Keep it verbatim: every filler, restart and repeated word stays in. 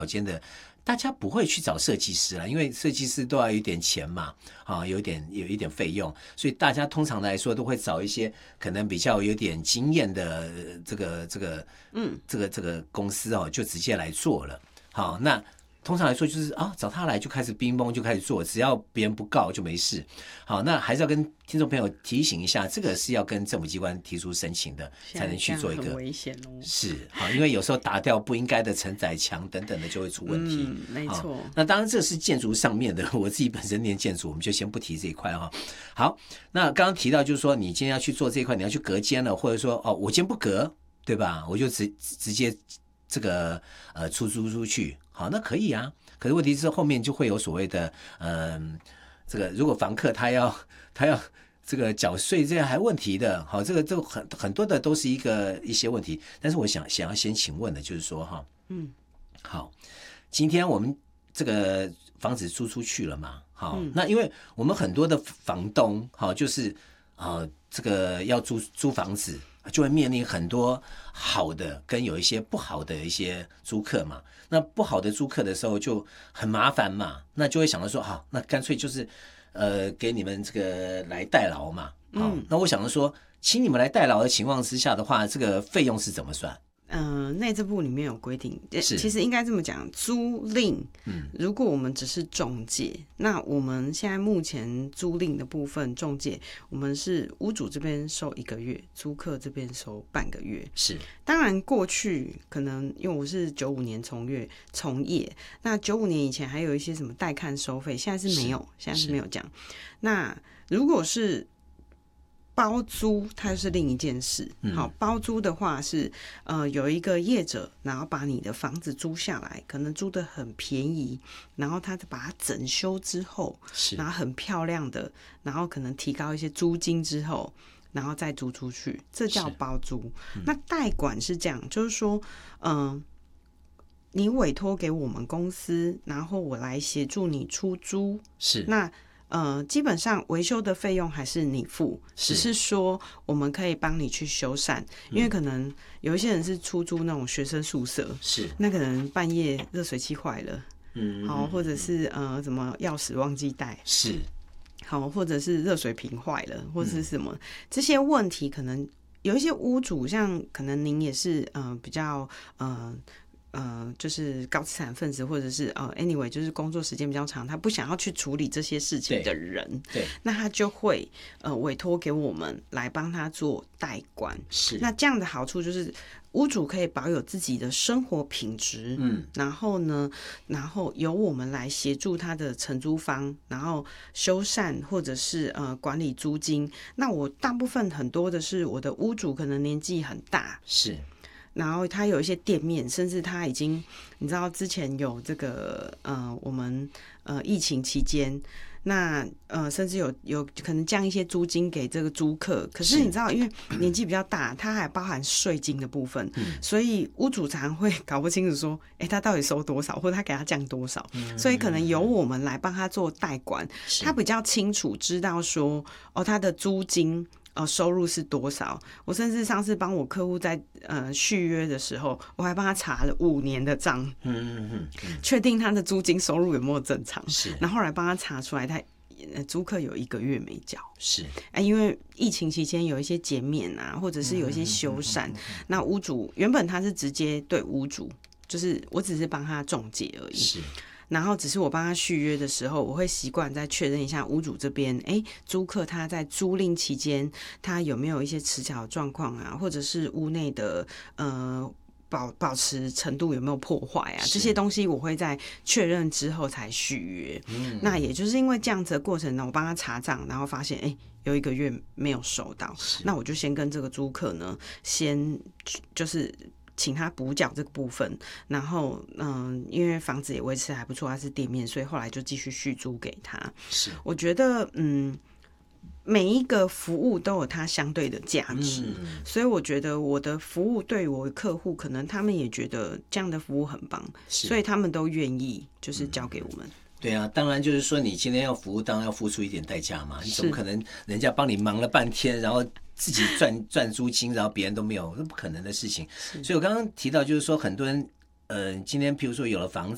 间的，大家不会去找设计师了，因为设计师都要有一点钱嘛，啊，有一点有一点费用，所以大家通常来说都会找一些可能比较有点经验的这个这个嗯这个这个公司哦，就直接来做了。好，那通常来说就是啊，找他来就开始冰崩就开始做，只要别人不告就没事。好，那还是要跟听众朋友提醒一下，这个是要跟政府机关提出申请的，才能去做一个。 很危险哦。 是，好，因为有时候打掉不应该的承载墙等等的就会出问题。 嗯，没错。 那当然这是建筑上面的，我自己本身念建筑，我们就先不提这一块哈。好，那刚刚提到就是说，你今天要去做这一块，你要去隔间了，或者说哦，我今天不隔，对吧？我就直直接这个呃出租出去。好，那可以啊，可是问题是后面就会有所谓的，嗯、呃，这个如果房客他要他要这个缴税，这样还问题的。好，这个这个很很多的都是一个一些问题。但是我想想要先请问的就是说哈，嗯，好，今天我们这个房子租出去了嘛，好，嗯、那因为我们很多的房东，好，就是啊、呃，这个要租租房子。就会面临很多好的跟有一些不好的一些租客嘛，那不好的租客的时候就很麻烦嘛，那就会想到说好，那干脆就是呃给你们这个来代劳嘛，好，嗯、那我想说请你们来代劳的情况之下的话，这个费用是怎么算？ 呃，内政部里面有规定，其实应该这么讲，租赁，嗯，如果我们只是中介，那我们现在目前租赁的部分中介，我们是屋主这边收一个月，租客这边收半个月。 是， 当然过去可能因为我是九五年从业从业，那九五年以前还有一些什么带看收费，现在是没有，现在是没有讲。那如果是包租它就是另一件事，好，包租的话是呃有一个业者，然后把你的房子租下来，可能租得很便宜，然后他把它整修之后，然后很漂亮的，然后可能提高一些租金之后，然后再租出去，这叫包租。嗯、那代管是这样，就是说，嗯、呃，你委托给我们公司，然后我来协助你出租， 是那。呃，基本上维修的费用还是你付，只是说我们可以帮你去修缮，因为可能有一些人是出租那种学生宿舍， 是那可能半夜热水器坏了，嗯，好，或者是呃什么钥匙忘记带， 是好，或者是热水瓶坏了，或者是什么、嗯、这些问题，可能有一些屋主，像可能您也是呃比较呃。呃，就是高资产分子，或者是呃 ，anyway， 就是工作时间比较长，他不想要去处理这些事情的人， 对，对那他就会呃委托给我们来帮他做代管。 是， 那这样的好处就是屋主可以保有自己的生活品质，嗯，然后呢，然后由我们来协助他的承租方，然后修缮或者是呃管理租金。那我大部分很多的是我的屋主可能年纪很大， 是。 然后他有一些店面，甚至他已经，你知道之前有这个呃，我们呃疫情期间，那呃甚至有有可能降一些租金给这个租客。可是你知道，因为年纪比较大，他还包含税金的部分，嗯、所以屋主常会搞不清楚说，哎，他到底收多少，或者他给他降多少，嗯、所以可能由我们来帮他做代管，他比较清楚知道说，哦，他的租金。呃，收入是多少？我甚至上次帮我客户在呃续约的时候，我还帮他查了五年的账，嗯嗯嗯，确定他的租金收入有没有正常。是，然后后来帮他查出来，他呃租客有一个月没缴。 是， 哎、呃，因为疫情期间有一些减免啊，或者是有一些修缮，嗯嗯嗯嗯、那屋主原本他是直接对屋主，就是我只是帮他中介而已。是。然后只是我帮他续约的时候，我会习惯再确认一下屋主这边，哎，租客他在租赁期间，他有没有一些迟缴状况啊，或者是屋内的呃保保持程度有没有破坏啊，这些东西我会在确认之后才续约。嗯，那也就是因为这样子的过程呢，我帮他查账，然后发现哎有一个月没有收到，那我就先跟这个租客呢，先就是请他补缴这个部分，然后嗯，因为房子也维持还不错，他是店面，所以后来就继续续租给他。是，我觉得嗯，每一个服务都有它相对的价值，嗯、所以我觉得我的服务对我的客户，可能他们也觉得这样的服务很棒，所以他们都愿意就是交给我们。嗯对啊，当然就是说你今天要服务，当然要付出一点代价嘛。你怎么可能人家帮你忙了半天，然后自己赚赚租金，然后别人都没有，那不可能的事情。所以我刚刚提到就是说，很多人，呃，今天譬如说有了房